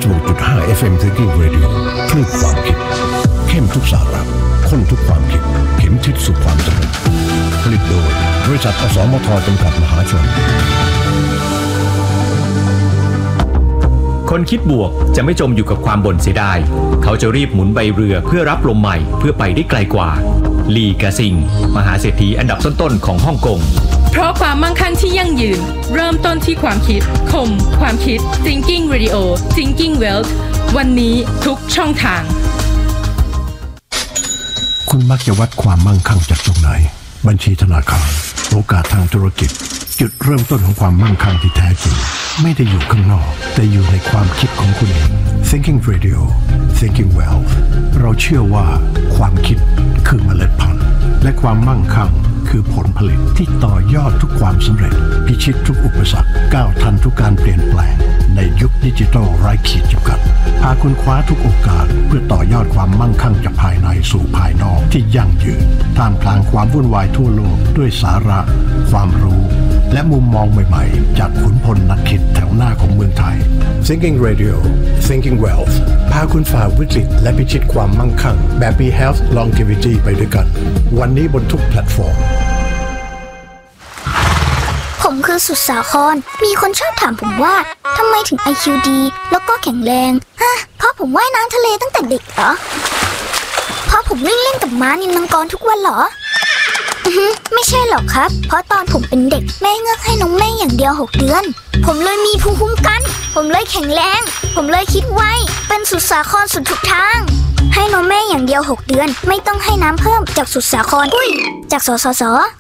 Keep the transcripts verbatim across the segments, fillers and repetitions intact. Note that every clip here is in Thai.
สิบหกจุดห้า เอฟ เอ็ม Thinking Radio คลื่นความคิดเข้มทุกสาระข้นทุกความคิดเข็มทิศสู่ความสำเร็จผลิตโดยบริษัทอสมทจำกัดมหาชนคนคิดบวกจะไม่จมอยู่กับความบ่นเสียดายเขาจะรีบหมุนใบเรือเพื่อรับลมใหม่เพื่อไปได้ไกลกว่าลีกาซิงมหาเศรษฐีอันดับต้นๆของฮ่องกงเพราะความมั่งคั่งที่ยั่งยืนเริ่มต้นที่ความคิดคมความคิด Thinking Radio Thinking Wealth วันนี้ทุกช่องทางคุณมักจะวัดความมั่งคั่งจากตรงไหนบัญชีธนาคารโอกาสทางธุรกิจจุดเริ่มต้นของความมั่งคั่งที่แท้จริงไม่ได้อยู่ข้างนอกแต่อยู่ในความคิดของคุณเอง Thinking Radio Thinking Wealth เราเชื่อว่าความคิดคือเมล็ดพันธุ์และความมั่งคั่งคือผลผลิตที่ต่อยอดทุกความสำเร็จพิชิตทุกอุปสรรคก้าวทันทุกการเปลี่ยนแปลงในยุคดิจิทัลไร้ขีดจำกัดพาคุณคว้าทุกโอกาสเพื่อต่อยอดความมั่งคั่งจากภายในสู่ภายนอกที่ยั่งยืนท่ามกลางความวุ่นวายทั่วโลกด้วยสาระความรู้และมุมมองใหม่ๆจากขุนพลนักคิดแถวหน้าของเมืองไทย Thinking Radio Thinking Wealth พาคุณฝ่าวิกฤตและพิชิตความมั่งคั่งแบบ Health Longevity ไปด้วยกันวันนี้บนทุกแพลตฟอร์มผมคือสุดสาครมีคนชอบถามผมว่าทำไมถึง ไอ คิว ดี แล้วก็แข็งแรงฮะเพราะผมว่ายน้ำทะเลตั้งแต่เด็กเหรอเพราะผมวิ่งเล่นกับม้านิลมังกรทุกวันเหรออือฮึไม่ใช่หรอกครับเพราะตอนผมเป็นเด็กแม่เงือกให้นมแม่อย่างเดียวหกเดือนผมเลยมีภูมิคุ้มกันผมเลยแข็งแรงผมเลยคิดไวเป็นสุดสาครสุดทุกทางให้นมแม่อย่างเดียวหกเดือนไม่ต้องให้น้ำเพิ่มจากสุดสาครอุ้ยจากสสส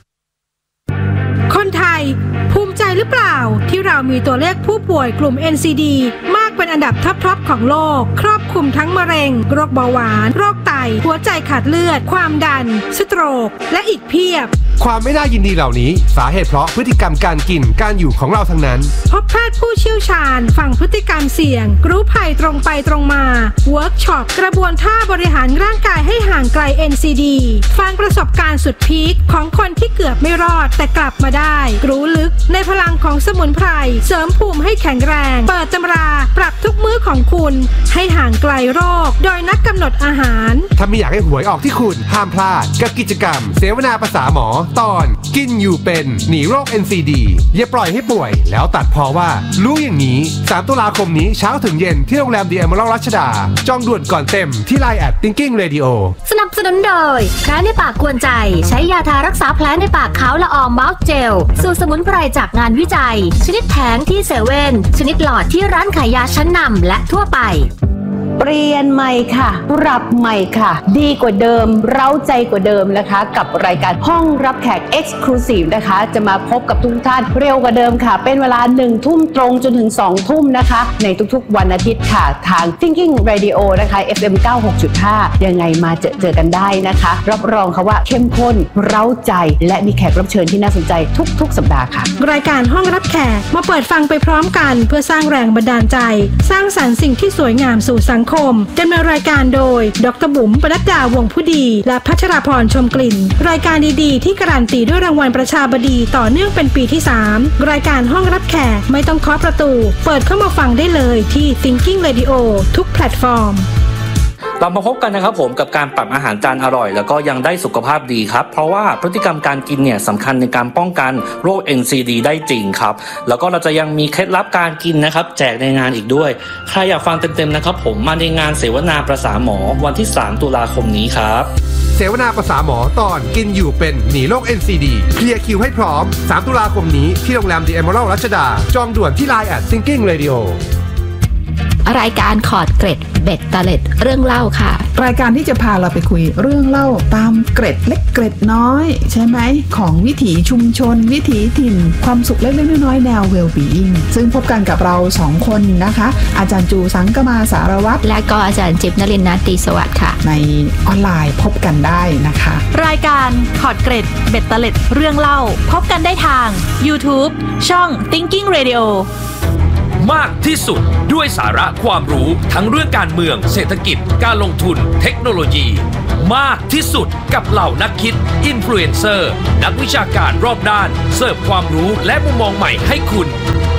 คนไทยภูมิใจหรือเปล่าที่เรามีตัวเลขผู้ป่วยกลุ่ม เอ็น ซี ดี มากเป็นอันดับท็อปๆของโลกครอบคลุมทั้งมะเร็งโรคเบาหวานโรคไตหัวใจขาดเลือดความดันสโตรกและอีกเพียบความไม่น่ายินดีเหล่านี้สาเหตุเพราะพฤติกรรมการกินการอยู่ของเราทั้งนั้นพบแพทย์ผู้เชี่ยวชาญฟังพฤติกรรมเสี่ยงรู้ภัยตรงไปตรงมาเวิร์กช็อปกระบวนท่าบริหารร่างกายให้ห่างไกล เอ็น ซี ดี ฟังประสบการณ์สุดพีคของคนที่เกือบไม่รอดแต่กลับมาได้รู้ลึกในพลังของสมุนไพรเสริมภูมิให้แข็งแรงเปิดตำราปรับทุกมื้อของคุณให้ห่างไกลโรคโดยนักกำหนดอาหารถ้าไม่อยากให้หวยออกที่คุณห้ามพลาดกับกิจกรรมเสวนาภาษาหมอตอนกินอยู่เป็นหนีโรค เอ็น ซี ดี อย่าปล่อยให้ป่วยแล้วตัดพอว่ารู้อย่างนี้สามตุลาคมนี้เช้าถึงเย็นที่โรงแรม The Emerald รัชดาจองด่วนก่อนเต็มที่ ไลน์ แอท Thinking Radio สนับสนุนโดยแผลในปากกวนใจใช้ยาทารักษาแผลในปากขาวละอองเมาส์เจลสูตรสมุนไพรจากงานวิจัยชนิดแผงที่เซเว่นชนิดหลอดที่ร้านขายยาชั้นนำและทั่วไปเปลี่ยนใหม่ค่ะปรับใหม่ค่ะดีกว่าเดิมเร้าใจกว่าเดิมนะคะกับรายการห้องรับแขก Exclusive นะคะจะมาพบกับทุกท่านเร็วกว่าเดิมค่ะเป็นเวลาหนึ่งทุ่มตรงจนถึงสองทุ่มนะคะในทุกๆวันอาทิตย์ค่ะทาง Thinking Radio นะคะ เอฟ เอ็ม เก้าสิบหกจุดห้า ยังไงมาเจอเจอกันได้นะคะรับรองค่ะว่าเข้มข้นเร้าใจและมีแขกรับเชิญที่น่าสนใจทุกๆสัปดาห์ค่ะรายการห้องรับแขกมาเปิดฟังไปพร้อมกันเพื่อสร้างแรงบันดาลใจสร้างสรรค์สิ่งที่สวยงามสู่สังคมดำเนินรายการโดยดร.บุ๋มปนัดดาวงผู้ดีและพัชราพรชมกลิ่นรายการดีๆที่การันตีด้วยรางวัลประชาบดีต่อเนื่องเป็นปีที่สามรายการห้องรับแขกไม่ต้องเคาะประตูเปิดเข้ามาฟังได้เลยที่ Thinking Radio ทุกแพลตฟอร์มเรามาพบกันนะครับผมกับการปรับอาหารจานอร่อยแล้วก็ยังได้สุขภาพดีครับเพราะว่าพฤติกรรมการกินเนี่ยสำคัญในการป้องกันโรค เอ็น ซี ดี ได้จริงครับแล้วก็เราจะยังมีเคล็ดลับการกินนะครับแจกในงานอีกด้วยใครอยากฟังเต็มๆนะครับผมมาในงานเสวนาประสาหมอวันที่สามตุลาคมนี้ครับเสวนาประสาหมอตอนกินอยู่เป็นหนีโรค เอ็น ซี ดี เคลียร์คิวให้พร้อมสามตุลาคมนี้ที่โรงแรม The Emerald รัชดาจองด่วนที่ ไลน์ แอท Thinking Radio รายการขอดเกร็ดเบ็ดตะเล็ดเรื่องเล่าค่ะรายการที่จะพาเราไปคุยเรื่องเล่าตามเกร็ดเล็กเกร็ดน้อยใช่ไหมของวิถีชุมชนวิถีถิ่นความสุขเล็กๆน้อยๆแนว well-being ซึ่งพบกันกับเราสองคนนะคะอาจารย์จูสังกมาสารวัตรและก็อาจารย์จิ๊บนฤมล ตรีสวัสดิ์ค่ะในออนไลน์พบกันได้นะคะรายการขอดเกร็ดเบ็ดตะเล็ดเรื่องเล่าพบกันได้ทาง YouTube ช่อง Thinking Radio มากที่สุดด้วยสาระความรู้ทั้งเรื่องการเมืองเศรษฐกิจการลงทุนเทคโนโลยีมากที่สุดกับเหล่านักคิดอินฟลูเอนเซอร์นักวิชาการรอบด้านเสิร์ฟความรู้และมุมมองใหม่ให้คุณ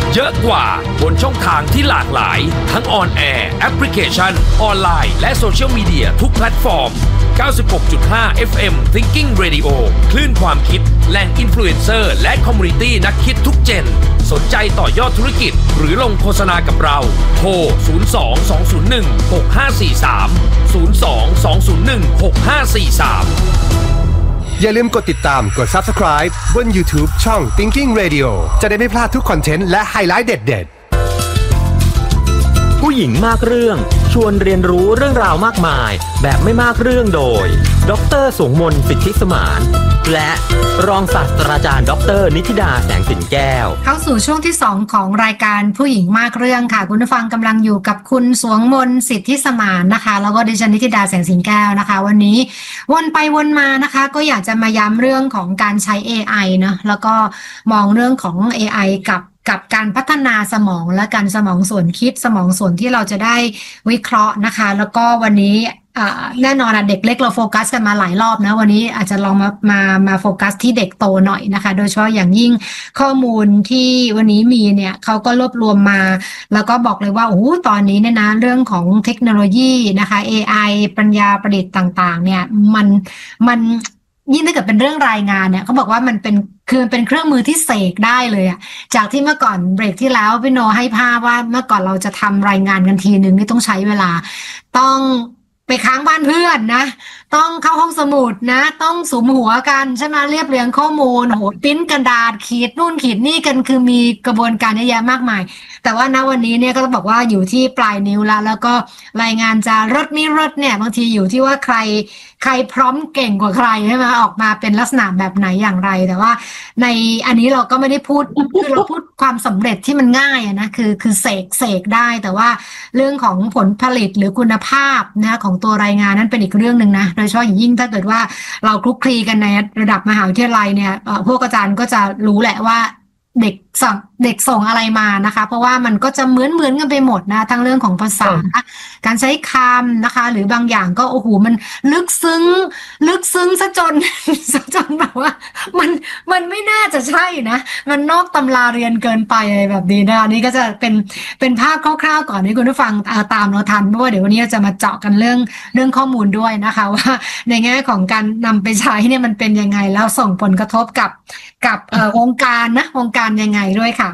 เยอะกว่าบนช่องทางที่หลากหลายทั้งออนแอร์แอปพลิเคชันออนไลน์และโซเชียลมีเดียทุกแพลตฟอร์ม เก้าสิบหกจุดห้า เอฟ เอ็ม Thinking Radio คลื่นความคิดแหล่งอินฟลูเอนเซอร์และคอมมูนิตี้นักคิดทุกเจนสนใจต่อยอดธุรกิจหรือลงโฆษณากับเราโทร ศูนย์ สอง สอง ศูนย์ หนึ่ง หก ห้า สี่ สาม ศูนย์ สอง สอง ศูนย์ หนึ่ง หก ห้า สี่ สามอย่าลืมกดติดตามกด Subscribe บน YouTube ช่อง Thinking Radio จะได้ไม่พลาดทุกคอนเทนต์และไฮไลท์เด็ดๆผู้หญิงมากเรื่องชวนเรียนรู้เรื่องราวมากมายแบบไม่มากเรื่องโดยดร.สงมนต์สิทธิสมานและรองศาสตราจารย์ดร.นิธิดาแสงสินแก้วเข้าสู่ช่วงที่สองของรายการผู้หญิงมากเรื่องค่ะคุณผู้ฟังกำลังอยู่กับคุณสวงมนต์สิทธิสมานนะคะแล้วก็ดิฉันนิธิดาแสงสินแก้วนะคะวันนี้วนไปวนมานะคะก็อยากจะมาย้ำเรื่องของการใช้ เอ ไอ เนาะแล้วก็มองเรื่องของ เอ ไอ กับกับการพัฒนาสมองและการสมองส่วนคิดสมองส่วนที่เราจะได้วิเคราะห์นะคะแล้วก็วันนี้แน่นอนอะเด็กเล็กเราโฟกัสกันมาหลายรอบนะวันนี้อาจจะลองมามามาโฟกัสที่เด็กโตหน่อยนะคะโดยเฉพาะอย่างยิ่งข้อมูลที่วันนี้มีเนี่ยเขาก็รวบรวมมาแล้วก็บอกเลยว่าโอ้โหตอนนี้เนี่ยนะเรื่องของเทคโนโลยีนะคะ เอ ไอ ปัญญาประดิษฐ์ต่างๆเนี่ยมันมันยิ่งถ้าเกิดเป็นเรื่องรายงานเนี่ยเขาบอกว่ามันเป็นคือเป็นเครื่องมือที่เสกได้เลยอะจากที่เมื่อก่อนเบรกที่แล้วพี่โนให้ภาพว่าเมื่อก่อนเราจะทำรายงานกันทีนึงนี่ต้องใช้เวลาต้องไปค้างบ้านเพื่อนนะต้องเข้าห้องสมุดนะต้องสุมหัวกันใช่ไหมเรียบเรียงข้อมูลโหปริ้นกระดาษขีดนู่นขีดนี่กันคือมีกระบวนการเยอะแยะมากมายแต่ว่าณวันนี้เนี่ยก็ต้องบอกว่าอยู่ที่ปลายนิ้วแล้วแล้วก็รายงานจะรดไม่รดเนี่ยบางทีอยู่ที่ว่าใครใครพร้อมเก่งกว่าใครใช่ไหมออกมาเป็นลักษณะแบบไหนอย่างไรแต่ว่าในอันนี้เราก็ไม่ได้พูดคือเราพูดความสำเร็จที่มันง่ายอะนะคือคือเสกเสกได้แต่ว่าเรื่องของผลผลิตหรือคุณภาพนะของตัวรายงานนั้นเป็นอีกเรื่องนึงนะโดยเฉพาะอย่างยิ่งถ้าเกิดว่าเราคลุกคลีกันในระดับมหาวิทยาลัยเนี่ยพวกอาจารย์ก็จะรู้แหละว่าเด็กส่งเด็กส่งอะไรมานะคะเพราะว่ามันก็จะเหมือนเหมือนกันไปหมดนะทั้งเรื่องของภาษาการใช้คำนะคะหรือบางอย่างก็โอ้โหมันลึกซึ้งลึกซึ้งซะจนซะจนแบบว่ามันมันไม่น่าจะใช่นะมันนอกตำราเรียนเกินไปอะไรแบบนี้นะอันนี้ก็จะเป็นเป็นภาพคร่าวๆก่อนให้คุณผู้ฟังตามเราทันเพราะว่าเดี๋ยววันนี้จะมาเจาะกันเรื่องเรื่องข้อมูลด้วยนะคะว่าในแง่ของการนำไปใช้เนี่ยมันเป็นยังไงแล้วส่งผลกระทบกับกับวงการนะวงการยังไงด้วยค่ะ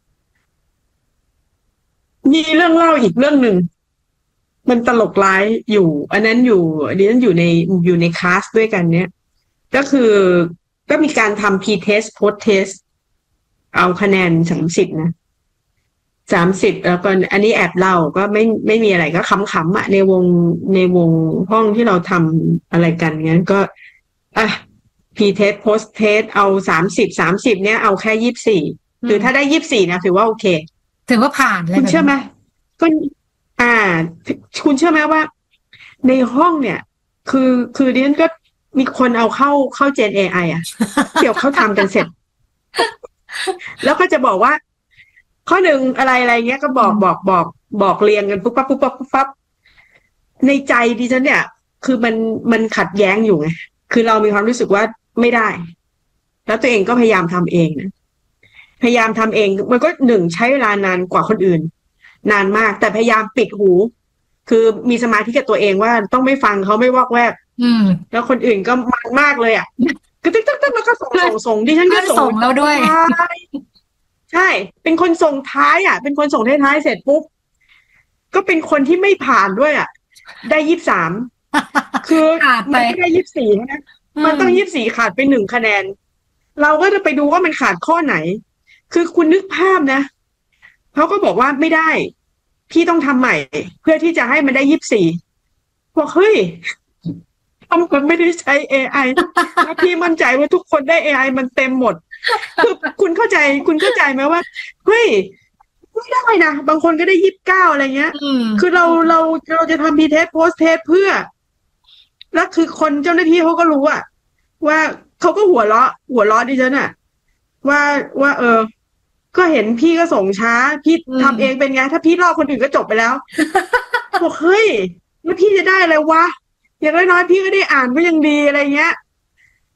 มีเรื่องเล่าอีกเรื่องหนึ่งมันตลกร้ายอยู่อันนั้นอยู่อันนี้อยู่ในอยู่ในคลาสด้วยกันเนี้ยก็คือก็มีการทำ pre-test post-test เอาคะแนนสามสิบนะสามสิบแล้วก็อันนี้แอบเล่าก็ไม่ไม่มีอะไรก็ขำๆอ่ะในวงในวงห้องที่เราทำอะไรกันงั้นก็อ่ะpre-test post-test เอาสามสิบ สามสิบเนี้ยเอาแค่ยี่สิบสี่หรือถ้าได้ยี่สิบสี่นะถือว่าโอเคถือว่าผ่านคุณเชื่อไหมก็อ่าคุณเชื่อไหมว่าในห้องเนี่ยคือคือดิฉันก็มีคนเอาเข้าเข้าเจน เอ ไอ อ่ะ เดี๋ยวเขาทำกันเสร็จแล้วก็จะบอกว่าข้อหนึ่งอะไรอะไรเงี้ยก็บอกบอกบอกบอกเรียงกันปุ๊บปั๊บปุ๊บปั๊บปุ๊บปั๊บในใจดิฉันเนี่ยคือมันมันขัดแย้งอยู่ไงคือเรามีความรู้สึกว่าไม่ได้แล้วตัวเองก็พยายามทำเองนะพยายามทำเองมันก็หนึ่งใช้เวลานานกว่าคนอื่นนานมากแต่พยายามปิดหูคือมีสมาธิกับตัวเองว่าต้องไม่ฟังเขาไม่วอกแวกแล้วคนอื่นก็มันมากเลยอ่ะก็ตึ๊กตึ๊กตึ๊กแล้วก็ส่งส่งส่งดิฉันก็ส่งแล้วด้วยใช่เป็นคนส่งท้ายอ่ะเป็นคนส่งท้ายๆเสร็จปุ๊บก็เป็นคนที่ไม่ผ่านด้วยอ่ะได้ยี่สิบสามคือมันไม่ได้ยี่สิบสี่นะมันต้องยี่สิบสี่ขาดไปหนึ่งคะแนนเราก็จะไปดูว่ามันขาดข้อไหนคือคุณนึกภาพนะเขาก็บอกว่าไม่ได้พี่ต้องทำใหม่เพื่อที่จะให้มันได้ยี่สิบสี่บอกเฮ้ยทำคนไม่ได้ใช้ เอ ไอ แล้วพี่มั่นใจว่าทุกคนได้ เอ ไอ มันเต็มหมดคือคุณเข้าใจคุณเข้าใจไหมว่าเฮ้ยไม่ได้นะบางคนก็ได้ยี่สิบเก้าอะไรเงี้ยคือเราเราเราจะทำ pre-test post-test เพื่อแล้วคือคนเจ้าหน้าที่เขาก็รู้อะว่าเขาก็หัวเราะหัวเราะดิฉันอะว่าว่าเออก็เห็นพี่ก็ส่งช้าพี่ทำเองเป็นไงถ้าพี่ลอกคนอื่นก็จบไปแล้วบอกเฮ้ยแล้วพี่จะได้อะไรวะอย่างน้อยๆพี่ก็ได้อ่านก็ยังดีอะไรเงี้ย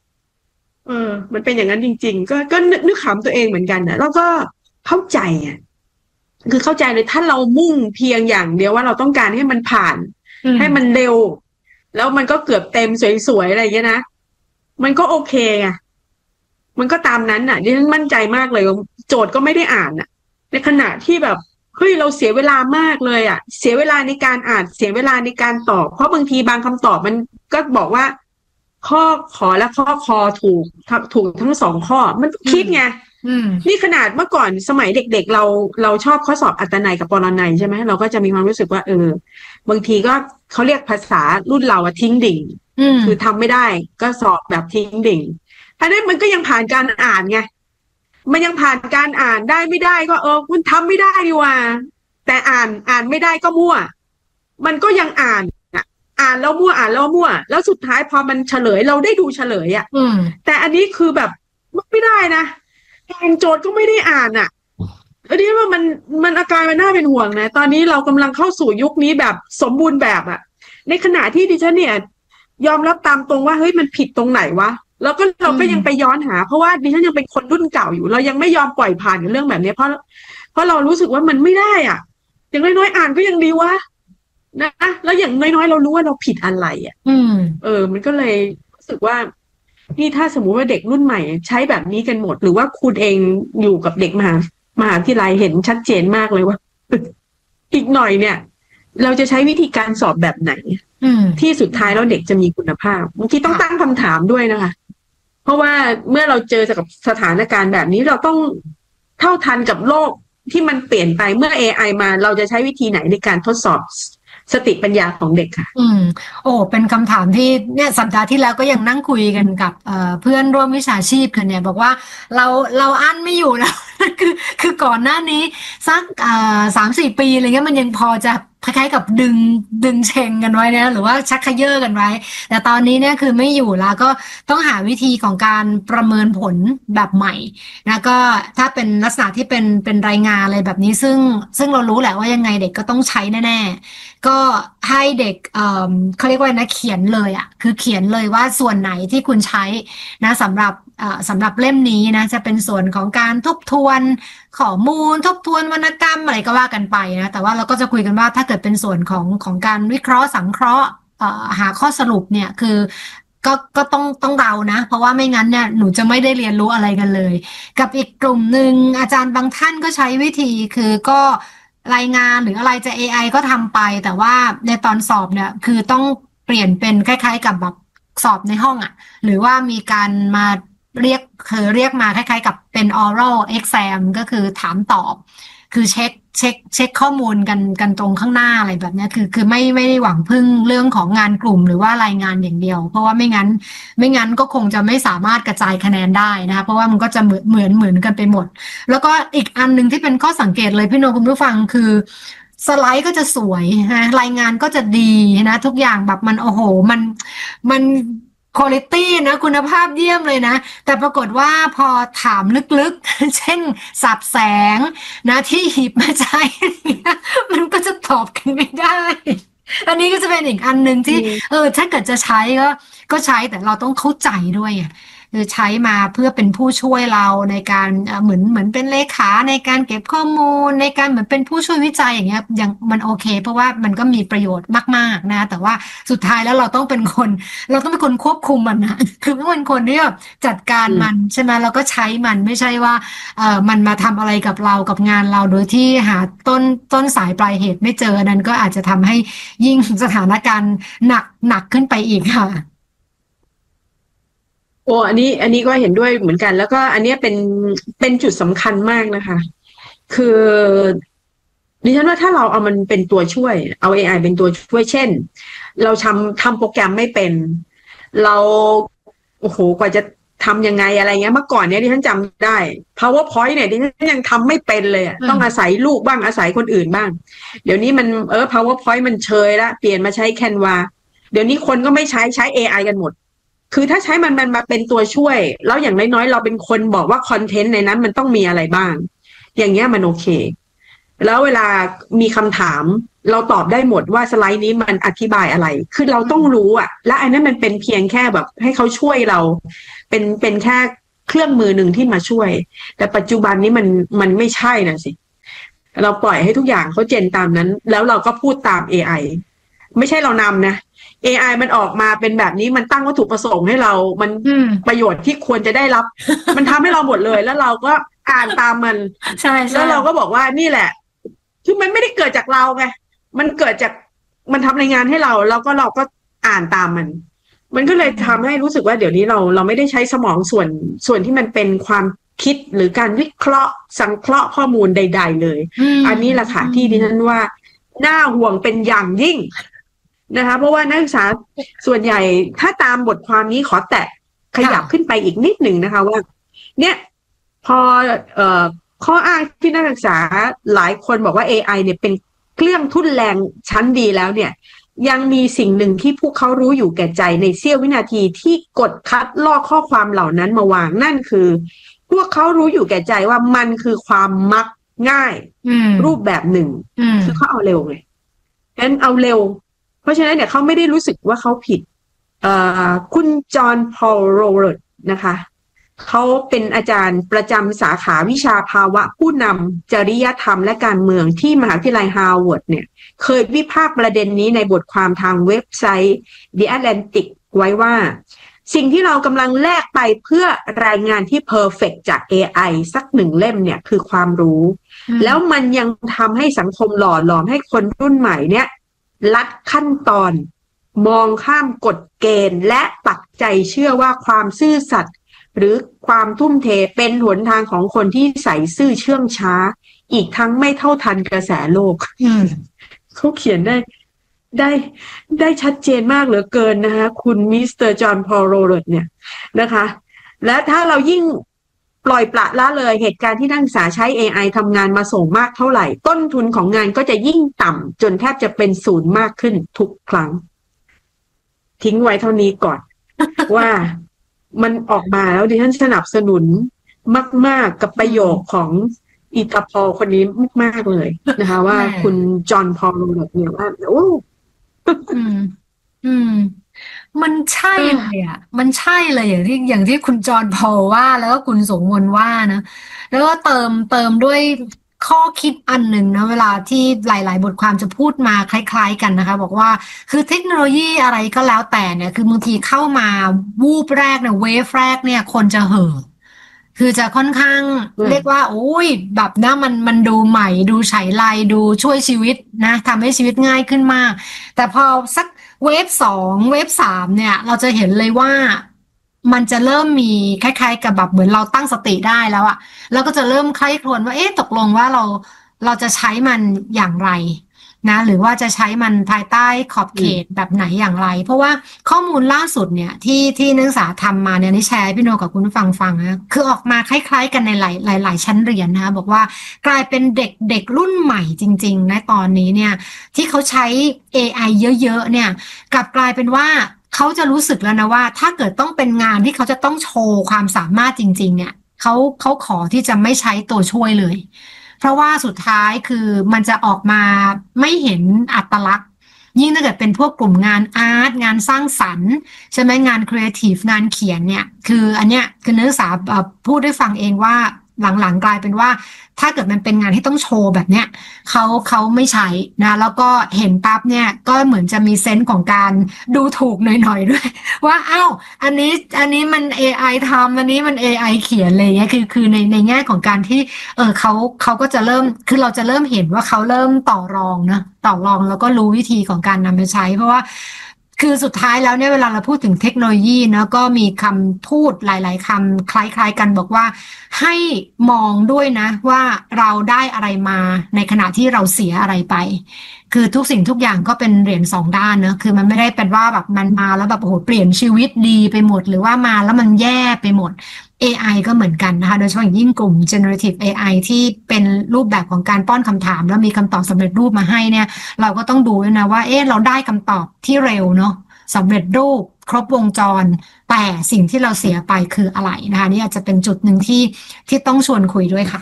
เออมันเป็นอย่างนั้นจริงๆก็ก็นึกขำตัวเองเหมือนกันนะแล้วก็เข้าใจอ่ะคือเข้าใจเลยถ้าเรามุ่งเพียงอย่างเดียวว่าเราต้องการให้มันผ่านให้มันเร็วแล้วมันก็เกือบเต็มสวยๆอะไรอย่างเงี้ยนะมันก็โอเคไงมันก็ตามนั้นน่ะดิฉันมั่นใจมากเลยโจทย์ก็ไม่ได้อ่านน่ะในขณะที่แบบเฮ้ยเราเสียเวลามากเลยอ่ะเสียเวลาในการอ่านเสียเวลาในการตอบเพราะบางทีบางคำตอบมันก็บอกว่าข้อขอและข้อคอถูกถูกทั้งสองข้อมันคิดไงนี่ขนาดเมื่อก่อนสมัยเด็กๆเราเราชอบข้อสอบอัตนัยกับปรนัยใช่ไหมเราก็จะมีความรู้สึกว่าเออบางทีก็เขาเรียกภาษารุ่นเราอะทิ้งดิ่งคือทำไม่ได้ก็สอบแบบทิ้งดิ่งอันนี้มันก็ยังผ่านการอ่านไงมันยังผ่านการอ่านได้ไม่ได้ก็เออคุณทำไม่ได้ดีว่าแต่อ่านอ่านไม่ได้ก็มั่วมันก็ยังอ่านอ่านแล้วมั่วอ่านแล้วมั่วแล้วสุดท้ายพอมันเฉลยเราได้ดูเฉลยอ่ะแต่อันนี้คือแบบไม่ได้นะอ่านโจทย์ก็ไม่ได้อ่านอ่ะอันนี้ว่ามันมันอาการมันน่าเป็นห่วงนะตอนนี้เรากำลังเข้าสู่ยุคนี้แบบสมบูรณ์แบบอ่ะในขณะที่ดิฉันเนี่ยยอมรับตามตรงว่าเฮ้ยมันผิดตรงไหนวะแล้วก็เราก็ยังไปย้อนหาเพราะว่าดิฉันยังเป็นคนรุ่นเก่าอยู่เรายังไม่ยอมปล่อยผ่านกับเรื่องแบบนี้เพราะเพราะเรารู้สึกว่ามันไม่ได้อ่ะอย่างน้อยๆอ่านก็ยังดีวะนะแล้วอย่างน้อยๆเรารู้ว่าเราผิดอะไรอ่ะเออมันก็เลยรู้สึกว่านี่ถ้าสมมุติว่าเด็กรุ่นใหม่ใช้แบบนี้กันหมดหรือว่าคุณเองอยู่กับเด็กมหามหาวิทยาลัยเห็นชัดเจนมากเลยว่าอีกหน่อยเนี่ยเราจะใช้วิธีการสอบแบบไหนที่สุดท้ายแล้วเด็กจะมีคุณภาพบางทีต้องตั้งคำถามด้วยนะคะเพราะว่าเมื่อเราเจอกับสถานการณ์แบบนี้เราต้องเท่าทันกับโลกที่มันเปลี่ยนไปเมื่อ เอ ไอ มาเราจะใช้วิธีไหนในการทดสอบสติปัญญาของเด็กค่ะอืมโอ้เป็นคำถามที่เนี่ยสัปดาห์ที่แล้วก็ยังนั่งคุยกันกับเอ่อเพื่อนร่วมวิชาชีพกันเนี่ยบอกว่าเราเราอั้นไม่อยู่แล้ว คือคือก่อนหน้านี้สักอ่าสามสี่ปีอะไรเงี้ยมันยังพอจะคล้ายๆกับดึงดึงเชงกันไว้นะหรือว่าชักเขย่อกันไว้แต่ตอนนี้เนี่ยคือไม่อยู่แล้วก็ต้องหาวิธีของการประเมินผลแบบใหม่แล้วก็ถ้าเป็นลักษณะที่เป็นเป็นรายงานอะไรแบบนี้ซึ่งซึ่งเรารู้แหละว่ายังไงเด็กก็ต้องใช้แน่ๆก็ให้เด็กเอ่อเขาเรียกว่านะเขียนเลยอ่ะคือเขียนเลยว่าส่วนไหนที่คุณใช้นะสำหรับเอ่อสำหรับเล่มนี้นะจะเป็นส่วนของการทบทวนข้อมูลทบทวนวรรณกรรมอะไรก็ว่ากันไปนะแต่ว่าเราก็จะคุยกันว่าถ้าเกิดเป็นส่วนของของการวิเคราะห์สังเคราะห์เอ่อหาข้อสรุปเนี่ยคือก็ก็ต้องต้องเดานะเพราะว่าไม่งั้นเนี่ยหนูจะไม่ได้เรียนรู้อะไรกันเลยกับอีกกลุ่มหนึ่งอาจารย์บางท่านก็ใช้วิธีคือก็รายงานหรืออะไรจะ เอ ไอ ก็ทำไปแต่ว่าในตอนสอบเนี่ยคือต้องเปลี่ยนเป็นคล้ายๆกับแบบสอบในห้องอ่ะหรือว่ามีการมาเรียกคือเรียกมาคล้ายๆกับเป็น oral exam ก็คือถามตอบคือเช็คเช็คเช็คข้อมูลกันกันตรงข้างหน้าอะไรแบบนี้คือคือไม่ไม่ได้หวังพึ่งเรื่องของงานกลุ่มหรือว่ารายงานอย่างเดียวเพราะว่าไม่งั้นไม่งั้นก็คงจะไม่สามารถกระจายคะแนนได้นะคะเพราะว่ามันก็จะเหมือนเหมือนเหมือนกันไปหมดแล้วก็อีกอันนึงที่เป็นข้อสังเกตเลยพี่โนคุณผู้ฟังคือสไลด์ก็จะสวยนะรายงานก็จะดีนะทุกอย่างแบบมันโอ้โหมันมันคุณภาพนะคุณภาพเยี่ยมเลยนะแต่ปรากฏว่าพอถามลึกๆเช่นสับแสงนะที่หยิบมาใช้มันก็จะตอบกันไม่ได้อันนี้ก็จะเป็นอีกอันหนึ่งที่เออถ้าเกิดจะใช้ก็ก็ใช้แต่เราต้องเข้าใจด้วยอ่ะคือใช้มาเพื่อเป็นผู้ช่วยเราในการเหมือนเหมือนเป็นเลขาในการเก็บข้อมูลในการเหมือนเป็นผู้ช่วยวิจัยอย่างเงี้ยยังมันโอเคเพราะว่ามันก็มีประโยชน์มากๆนะแต่ว่าสุดท้ายแล้วเราต้องเป็นคนเราต้องเป็นคนควบคุมมันนะคือต้องเป็นคนที่แบบจัดการมันใช่ไหมเราก็ใช้มันไม่ใช่ว่าเออมันมาทำอะไรกับเรากับงานเราโดยที่หาต้นต้นสายปลายเหตุไม่เจอนั้นก็อาจจะทำให้ยิ่งสถานการณ์หนักหนักขึ้นไปอีกค่ะโอ้อันนี้อันนี้ก็เห็นด้วยเหมือนกันแล้วก็อันนี้เป็นเป็นจุดสำคัญมากนะคะคือดิฉันว่าถ้าเราเอามันเป็นตัวช่วยเอา เอ ไอ เป็นตัวช่วยเช่นเราทำทำโปรแกรมไม่เป็นเราโอ้โหกว่าจะทำยังไงอะไรเงี้ยเมื่อก่อนเนี้ยดิฉันจำได้ PowerPoint เนี่ยดิฉันยังทำไม่เป็นเลยต้องอาศัยลูกบ้างอาศัยคนอื่นบ้างเดี๋ยวนี้มันเออ PowerPoint มันเชยละเปลี่ยนมาใช้ Canva เดี๋ยวนี้คนก็ไม่ใช้ใช้ เอ ไอ กันหมดคือถ้าใช้มันมันมาเป็นตัวช่วยแล้วอย่างน้อยๆเราเป็นคนบอกว่าคอนเทนต์ในนั้นมันต้องมีอะไรบ้างอย่างเงี้ยมันโอเคแล้วเวลามีคำถามเราตอบได้หมดว่าสไลด์นี้มันอธิบายอะไรคือเราต้องรู้อ่ะและอันนั้นมันเป็นเพียงแค่แบบให้เขาช่วยเราเป็นเป็นแค่เครื่องมือหนึ่งที่มาช่วยแต่ปัจจุบันนี้มันมันไม่ใช่นะสิเราปล่อยให้ทุกอย่างเขาเจนตามนั้นแล้วเราก็พูดตาม เอ ไอ ไม่ใช่เรานำนะ เอ ไอ มันออกมาเป็นแบบนี้มันตั้งวัตถุประสงค์ให้เรามันประโยชน์ที่ควรจะได้รับ มันทำให้เราหมดเลยแล้วเราก็อ่านตามมันใช่แล้วเราก็บอกว่านี่แหละคือมันไม่ได้เกิดจากเราไงมันเกิดจากมันทำรายงานให้เราแล้วก็เราก็อ่านตามมันมันก็เลยทำให้รู้สึกว่าเดี๋ยวนี้เราเราไม่ได้ใช้สมองส่วนส่วนที่มันเป็นความคิดหรือการวิเคราะห์สังเคราะห์ข้อมูลใดๆเลยอันนี้แหละค่ะที่ดิฉันว่าน่าห่วงเป็นอย่างยิ่งนะคะเพราะว่านักศึกษาส่วนใหญ่ถ้าตามบทความนี้ขอแตะขยับขึ้นไปอีกนิดหนึ่งนะคะว่าเนี่ยพอเอ่อข้ออ้างที่นักศึกษาหลายคนบอกว่า เอ ไอ เนี่ยเป็นเครื่องทุ่นแรงชั้นดีแล้วเนี่ยยังมีสิ่งหนึ่งที่พวกเขารู้อยู่แก่ใจในเสี้ยววินาทีที่กดคัดลอกข้อความเหล่านั้นมาวางนั่นคือพวกเขารู้อยู่แก่ใจว่ามันคือความมักง่ายรูปแบบหนึ่งคือเขาเอาเร็วไงงั้นเอาเร็วเพราะฉะนั้นเนี่ยเขาไม่ได้รู้สึกว่าเขาผิดเอ่อคุณจอห์นพอลโรเบิร์ตนะคะเขาเป็นอาจารย์ประจำสาขาวิชาภาวะผู้นำจริยธรรมและการเมืองที่มหาวิทยาลัยฮาร์วาร์ดเนี่ยเคยวิพากษ์ประเด็นนี้ในบทความทางเว็บไซต์ The Atlantic ไว้ว่าสิ่งที่เรากำลังแลกไปเพื่อรายงานที่ perfect จาก เอ ไอ สักหนึ่งเล่มเนี่ยคือความรู้แล้วมันยังทำให้สังคมหล่อหลอมให้คนรุ่นใหม่เนี่ยลัดขั้นตอนมองข้ามกฎเกณฑ์และปักใจเชื่อว่าความซื่อสัตย์หรือความทุ่มเทเป็นหนทางของคนที่ใส่ซื่อเชื่องช้าอีกทั้งไม่เท่าทันกระแสโลกเขาเขียนได้ได้ได้ชัดเจนมากเหลือเกินนะคะคุณมิสเตอร์จอห์นพอลโรเบิร์ตเนี่ยนะคะและถ้าเรายิ่งปล่อยปละละเลยเหตุการณ์ที่นักศึกษาใช้ เอ ไอ ทำงานมาส่งมากเท่าไหร่ต้นทุนของงานก็จะยิ่งต่ำจนแทบจะเป็นศูนย์มากขึ้นทุกครั้งทิ้งไว้เท่านี้ก่อน ว่ามันออกมาแล้วดิฉันสนับสนุนมากๆกับประโยคของอีตาพอลคนนี้มากๆเลยนะคะว่าคุณจอห์นพอลแบบเนี่ยว่าโอ้อืมอืมมันใช่เลยอ่ะมันใช่เลยอย่างที่อย่างที่คุณจอห์นพอลว่าแล้วก็คุณสงวนว่านะแล้วก็เติมเติมด้วยข้อคิดอันหนึ่งนะเวลาที่หลายๆบทความจะพูดมาคล้ายๆกันนะคะบอกว่าคือเทคโนโลยีอะไรก็แล้วแต่เนี่ยคือบางทีเข้ามาวูบแรกเนี่ยเวฟแรกเนี่ยคนจะเห่อคือจะค่อนข้างเรียกว่าโอ้ยแบบนะมันมันดูใหม่ดูฉายไลดูช่วยชีวิตนะทำให้ชีวิตง่ายขึ้นมากแต่พอสักเวฟสองเวฟสามเนี่ยเราจะเห็นเลยว่ามันจะเริ่มมีคล้ายๆกับแบบเหมือนเราตั้งสติได้แล้วอะแล้วก็จะเริ่มใคร่ครวญว่าเอ๊ะตกลงว่าเราเราจะใช้มันอย่างไรนะหรือว่าจะใช้มันภายใต้ขอบเขตแบบไหนอย่างไรเพราะว่าข้อมูลล่าสุดเนี่ยที่ที่นักศึกษาทำมาเนี่ยนี่แชร์พี่โนกับคุณผู้ฟังฟังนะคือออกมาคล้ายๆกันในหลายหลายหลายชั้นเรียนนะคะบอกว่ากลายเป็นเด็กเด็กรุ่นใหม่จริงๆในตอนนี้เนี่ยที่เขาใช้ เอ ไอ เยอะๆเนี่ยกลับกลายเป็นว่าเขาจะรู้สึกแล้วนะว่าถ้าเกิดต้องเป็นงานที่เขาจะต้องโชว์ความสามารถจริงๆเนี่ยเขาเขาขอที่จะไม่ใช้ตัวช่วยเลยเพราะว่าสุดท้ายคือมันจะออกมาไม่เห็นอัตลักษณ์ยิ่งถ้าเกิดเป็นพวกกลุ่มงานอาร์ตงานสร้างสรรค์ใช่ไหมงานครีเอทีฟงานเขียนเนี่ยคืออันเนี้ยคือนักศึกษาพูดได้ฟังเองว่าหลังๆกลายเป็นว่าถ้าเกิดมันเป็นงานที่ต้องโชว์แบบเนี้ยเขาเขาไม่ใช้นะแล้วก็เห็นปั๊บเนี่ยก็เหมือนจะมีเซนส์ของการดูถูกหน่อยๆด้วยว่าอ้าวอันนี้อันนี้มัน เอ ไอ ทำอันนี้มัน เอ ไอ เขียนอะไรเงี้ยคือคือในในแง่ของการที่เออเขาเขาก็จะเริ่มคือเราจะเริ่มเห็นว่าเขาเริ่มต่อรองนะต่อรองแล้วก็รู้วิธีของการนำไปใช้เพราะว่าคือสุดท้ายแล้วเนี่ยเวลาเราพูดถึงเทคโนโลยีนะก็มีคำพูดหลายๆคำคล้ายๆกันบอกว่าให้มองด้วยนะว่าเราได้อะไรมาในขณะที่เราเสียอะไรไปคือทุกสิ่งทุกอย่างก็เป็นเหรียญสองด้านนะคือมันไม่ได้เป็นว่าแบบมันมาแล้วแบบโอ้โหเปลี่ยนชีวิตดีไปหมดหรือว่ามาแล้วมันแย่ไปหมด เอ ไอ ก็เหมือนกันนะคะโดยเฉพาะอย่างยิ่งกลุ่ม generative เอ ไอ ที่เป็นรูปแบบของการป้อนคำถามแล้วมีคำตอบสำเร็จรูปมาให้เนี่ยเราก็ต้องดูด้วยนะว่าเอ๊ะเราได้คำตอบที่เร็วเนาะสำเร็จรูปครบวงจรแต่สิ่งที่เราเสียไปคืออะไรนะคะนี่อาจจะเป็นจุดหนึ่งที่ที่ต้องชวนคุยด้วยค่ะ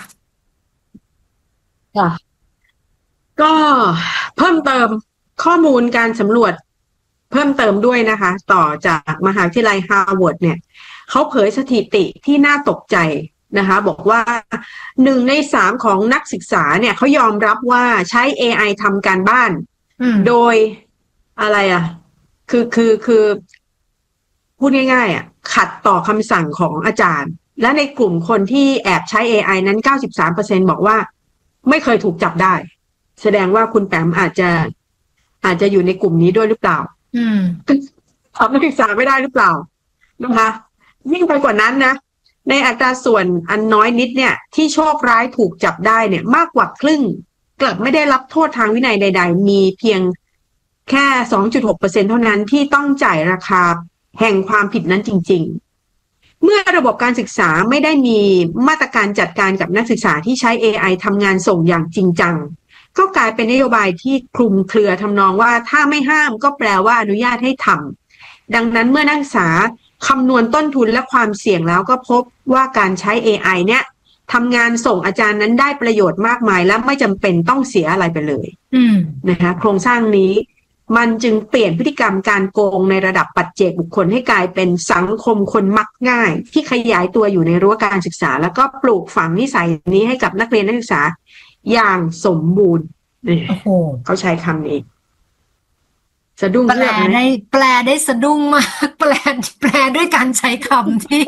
ค่ะก็เพิ่มเติมข้อมูลการสำรวจเพิ่มเติมด้วยนะคะต่อจากมหาวิทยาลัยฮาร์วาร์ดเนี่ยเขาเผยสถิติที่น่าตกใจนะคะบอกว่าหนึ่งในสามของนักศึกษาเนี่ยเขายอมรับว่าใช้ เอ ไอ ทำการบ้านโดยอะไรอ่ะคือคือคือพูดง่ายๆอ่ะขัดต่อคำสั่งของอาจารย์และในกลุ่มคนที่แอบใช้ เอ ไอ นั้น เก้าสิบสามเปอร์เซ็นต์ บอกว่าไม่เคยถูกจับได้แสดงว่าคุณแปมอาจจะอาจจะอยู่ในกลุ่มนี้ด้วยหรือเปล่าอืมทำนักศึกษาไม่ได้หรือเปล่านะคะยิ่งไปกว่านั้นนะในอัตราส่วนอันน้อยนิดเนี่ยที่โชคร้ายถูกจับได้เนี่ยมากกว่าครึ่งกลับไม่ได้รับโทษทางวินัยใดๆมีเพียงแค่ สองจุดหกเปอร์เซ็นต์ เท่านั้นที่ต้องจ่ายราคาแห่งความผิดนั้นจริงๆเมื่อระบบการศึกษาไม่ได้มีมาตรการจัดการกับนักศึกษาที่ใช้ เอ ไอ ทำงานส่งอย่างจริงจังก็กลายเป็นนโยบายที่คลุมเครือทำนองว่าถ้าไม่ห้ามก็แปลว่าอนุญาตให้ทำดังนั้นเมื่อนักศึกษาคำนวณต้นทุนและความเสี่ยงแล้วก็พบว่าการใช้ เอ ไอ เนี่ยทำงานส่งอาจารย์นั้นได้ประโยชน์มากมายและไม่จำเป็นต้องเสียอะไรไปเลยนะคะโครงสร้างนี้มันจึงเปลี่ยนพฤติกรรมการโกงในระดับปัจเจกบุคคลให้กลายเป็นสังคมคนมักง่ายที่ขยายตัวอยู่ในรั้วการศึกษาแล้วก็ปลูกฝังนิสัยนี้ให้กับนักเรียนนักศึกษาอย่างสมบูรณ์เขาใช้คำนี้สะดุ้งแปลได้แปลได้สะดุ้งมากแปลแปลด้วยการใช้คำที่